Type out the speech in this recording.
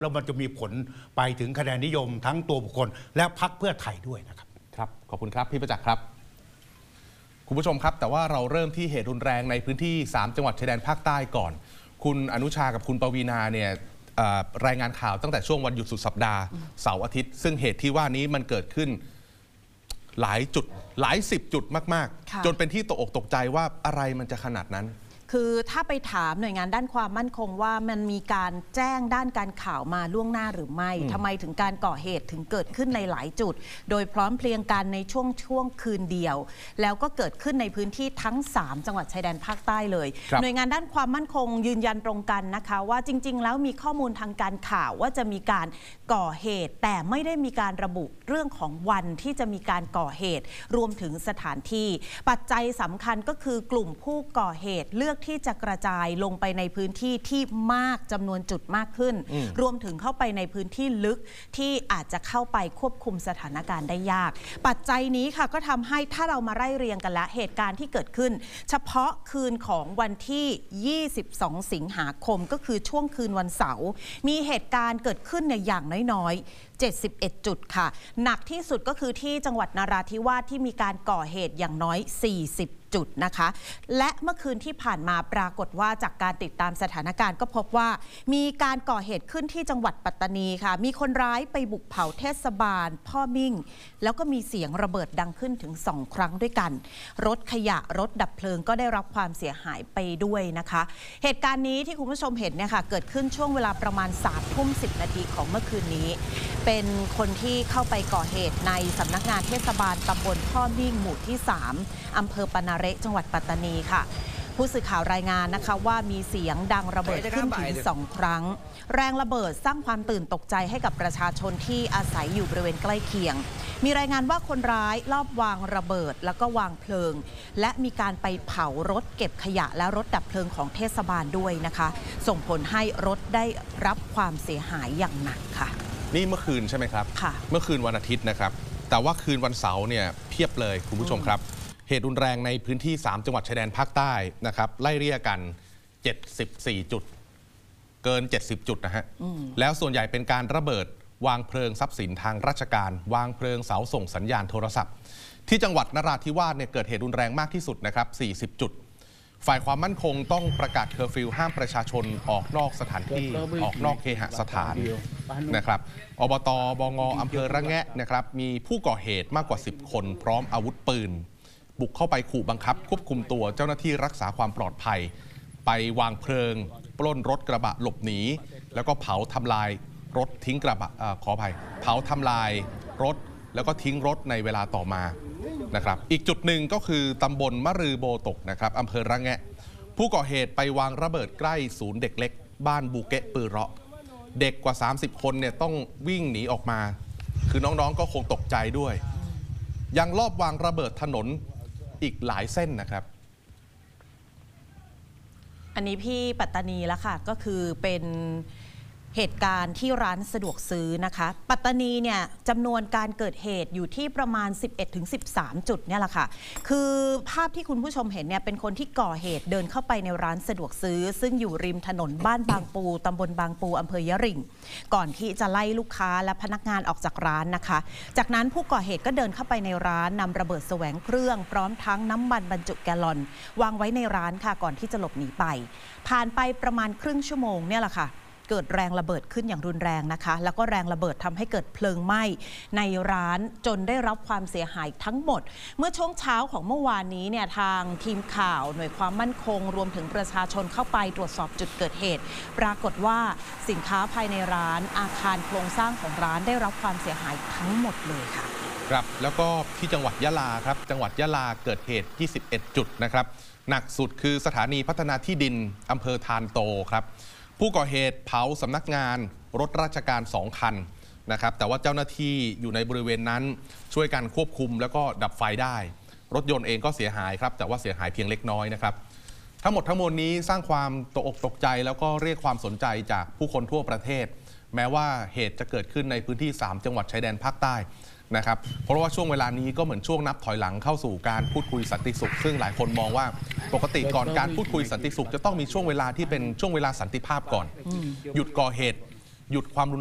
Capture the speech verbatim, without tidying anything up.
แล้วมันจะมีผลไปถึงคะแนนนิยมทั้งตัวบุคคลและพรรคเพื่อไทยด้วยนะครับครับขอบคุณครับพี่ประจักษ์ครับคุณผู้ชมครับแต่ว่าเราเริ่มที่เหตุรุนแรงในพื้นที่สามจังหวัดชายแดนภาคใต้ก่อนคุณอนุชากับคุณปวีณาเนี่ยรายงานข่าวตั้งแต่ช่วงวันหยุดสุดสัปดาห์เสาร์อาทิตย์ซึ่งเหตุที่ว่านี้มันเกิดขึ้นหลายจุดหลายสิบจุดมากๆจนเป็นที่ตกอกตกใจว่าอะไรมันจะขนาดนั้นคือถ้าไปถามหน่วยงานด้านความมั่นคงว่ามันมีการแจ้งด้านการข่าวมาล่วงหน้าหรือไม่ทำไมถึงการก่อเหตุถึงเกิดขึ้นในหลายจุดโดยพร้อมเพรียงกันในช่วงช่วงคืนเดียวแล้วก็เกิดขึ้นในพื้นที่ทั้งสามจังหวัดชายแดนภาคใต้เลยหน่วยงานด้านความมั่นคงยืนยันตรงกันนะคะว่าจริงๆแล้วมีข้อมูลทางการข่าวว่าจะมีการก่อเหตุแต่ไม่ได้มีการระบุเรื่องของวันที่จะมีการก่อเหตุรวมถึงสถานที่ปัจจัยสำคัญก็คือกลุ่มผู้ก่อเหตุเลือกที่จะกระจายลงไปในพื้นที่ที่มากจำนวนจุดมากขึ้นรวมถึงเข้าไปในพื้นที่ลึกที่อาจจะเข้าไปควบคุมสถานการณ์ได้ยากปัจจัยนี้ค่ะก็ทำให้ถ้าเรามาไล่เรียงกันแล้วเหตุการณ์ที่เกิดขึ้นเฉพาะคืนของวันที่ยี่สิบสองสิงหาคมก็คือช่วงคืนวันเสาร์มีเหตุการณ์เกิดขึ้นเนี่ยอย่างน้อยๆเจ็ดสิบเอ็ดจุดค่ะหนักที่สุดก็คือที่จังหวัดนราธิวาสที่มีการก่อเหตุอย่างน้อยสี่สิบจุดนะคะและเมื่อคืนที่ผ่านมาปรากฏว่าจากการติดตามสถานการณ์ก็พบว่ามีการก่อเหตุขึ้นที่จังหวัดปัตตานีค่ะมีคนร้ายไปบุกเผาเทศบาลพ่อมิ่งแล้วก็มีเสียงระเบิดดังขึ้นถึงสองครั้งด้วยกันรถขยะรถดับเพลิงก็ได้รับความเสียหายไปด้วยนะคะเหตุการณ์นี้ที่คุณผู้ชมเห็นเนี่ยค่ะเกิดขึ้นช่วงเวลาประมาณสามทุ่มสิบนาทีของเมื่อคืนนี้เป็นคนที่เข้าไปก่อเหตุในสำนักงานเทศบาลตำบลพ่อมิ่งหมู่ที่สามอำเภอปนาเระจังหวัดปัตตานีค่ะผู้สื่อข่าวรายงานนะคะว่ามีเสียงดังระเบิดขึ้นถึงสองครั้งแรงระเบิดสร้างความตื่นตกใจให้กับประชาชนที่อาศัยอยู่บริเวณใกล้เคียงมีรายงานว่าคนร้ายลอบวางระเบิดแล้วก็วางเพลิงและมีการไปเผารถเก็บขยะและรถดับเพลิงของเทศบาลด้วยนะคะส่งผลให้รถได้รับความเสียหายอย่างหนักค่ะนี่เมื่อคืนใช่ไหมครับค่ะเมื่อคืนวันอาทิตย์นะครับแต่ว่าคืนวันเสาร์เนี่ยเพียบเลยคุณผู้ชมครับเหตุรุนแรงในพื้นที่สามจังหวัดชายแดนภาคใต้นะครับไล่เรียกกันเจ็ดสิบสี่จุดเกินเจ็ดสิบจุดนะฮะแล้วส่วนใหญ่เป็นการระเบิดวางเพลิงทรัพย์สินทางราชการวางเพลิงเสาส่งสัญญาณโทรศัพท์ที่จังหวัดนราธิวาสเนี่ยเกิดเหตุรุนแรงมากที่สุดนะครับสี่สิบจุดฝ่ายความมั่นคงต้องประกาศเคอร์ฟิวห้ามประชาชนออกนอกสถานที่ออกนอกเคหสถานนะครับอบต.บง.อำเภอระแงะนะครับมีผู้ก่อเหตุมากกว่าสิบคนพร้อมอาวุธปืนบุกเข้าไปขู่บังคับควบคุมตัวเจ้าหน้าที่รักษาความปลอดภัยไปวางเพลิงปล้นรถกระบะหลบหนีแล้วก็เผาทำลายรถทิ้งกระบะขออภัยเผาทำลายรถแล้วก็ทิ้งรถในเวลาต่อมานะครับอีกจุดหนึ่งก็คือตำบลมะรือโบตกนะครับอำเภอระแงะผู้ก่อเหตุไปวางระเบิดใกล้ศูนย์เด็กเล็กบ้านบูเกะปือเราะเด็กกว่าสามสิบคนเนี่ยต้องวิ่งหนีออกมาคือน้องๆก็คงตกใจด้วยยังลอบวางระเบิดถนนอีกหลายเส้นนะครับอันนี้พี่ปัตตานีแล้วค่ะก็คือเป็นเหตุการณ์ที่ร้านสะดวกซื้อนะคะปัตตานีเนี่ยจำนวนการเกิดเหตุอยู่ที่ประมาณ สิบเอ็ดถึงสิบสาม จุดเนี่ยแหละค่ะคือภาพที่คุณผู้ชมเห็นเนี่ยเป็นคนที่ก่อเหตุเดินเข้าไปในร้านสะดวกซื้อซึ่งอยู่ริมถนนบ้านบางปูตำบลบางปูอำเภอยะริงก่อนที่จะไล่ลูกค้าและพนักงานออกจากร้านนะคะจากนั้นผู้ก่อเหตุก็เดินเข้าไปในร้านนำระเบิดแสวงเครื่องพร้อมทั้งน้ำมันบรรจุแกลลอนวางไว้ในร้านค่ะก่อนที่จะหลบหนีไปผ่านไปประมาณครึ่งชั่วโมงเนี่ยแหละค่ะเกิดแรงระเบิดขึ้นอย่างรุนแรงนะคะแล้วก็แรงระเบิดทำให้เกิดเพลิงไหม้ในร้านจนได้รับความเสียหายทั้งหมดเมื่อช่วงเช้าของเมื่อวานนี้เนี่ยทางทีมข่าวหน่วยความมั่นคงรวมถึงประชาชนเข้าไปตรวจสอบจุดเกิดเหตุปรากฏว่าสินค้าภายในร้านอาคารโครงสร้างของร้านได้รับความเสียหายทั้งหมดเลยค่ะครับแล้วก็ที่จังหวัดยะลาครับจังหวัดยะลาเกิดเหตุยี่สิบเอ็ดจุดนะครับหนักสุดคือสถานีพัฒนาที่ดินอำเภอทานโตครับผู้ก่อเหตุเผาสำนักงานรถราชการสองคันนะครับแต่ว่าเจ้าหน้าที่อยู่ในบริเวณนั้นช่วยกันควบคุมแล้วก็ดับไฟได้รถยนต์เองก็เสียหายครับแต่ว่าเสียหายเพียงเล็กน้อยนะครับทั้งหมดทั้งมวลนี้สร้างความตกอกตกใจแล้วก็เรียกความสนใจจากผู้คนทั่วประเทศแม้ว่าเหตุจะเกิดขึ้นในพื้นที่สามจังหวัดชายแดนภาคใต้นะครับเพราะว่าช่วงเวลานี้ก็เหมือนช่วงนับถอยหลังเข้าสู่การพูดคุยสันติสุขซึ่งหลายคนมองว่าปกติก่อนการพูดคุยสันติสุขจะต้องมีช่วงเวลาที่เป็นช่วงเวลาสันติภาพก่อนหยุดก่อเหตุหยุดความรุน